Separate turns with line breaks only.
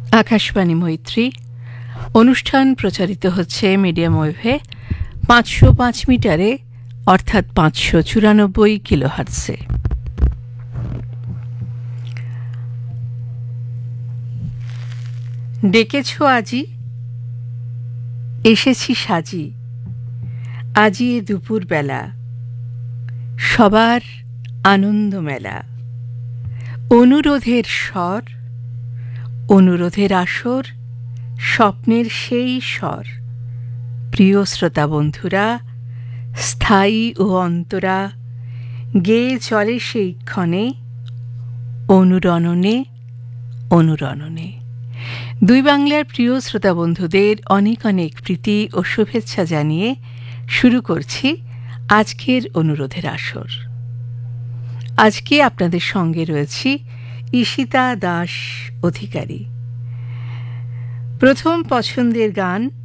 আকাশবাণী মৈত্রী অনুষ্ঠান প্রচারিত হচ্ছে মিডিয়াম ওয়েভে 505 মিটারে অর্থাৎ 594 কিলোহার্টজে। ডেকেছ আজি, এসেছি সাজি, আজি এ দুপুর বেলা, সবার আনন্দ মেলা। অনুরোধের স্বর, অনুরোধের আসর, স্বপ্নের সেই স্বর। প্রিয় শ্রোতা বন্ধুরা, স্থায়ী ও অন্তরা, গেয়ে চলে সেই ক্ষণে, অনুরণনে অনুরণনে। দুই বাংলার প্রিয় শ্রোতা বন্ধুদের অনেক অনেক প্রীতি ও শুভেচ্ছা জানিয়ে শুরু করছি আজকের অনুরোধের আসর। আজকে আপনাদের সঙ্গে রয়েছি ঈশিতা দাস অধিকারী। প্রথম পছন্দের গান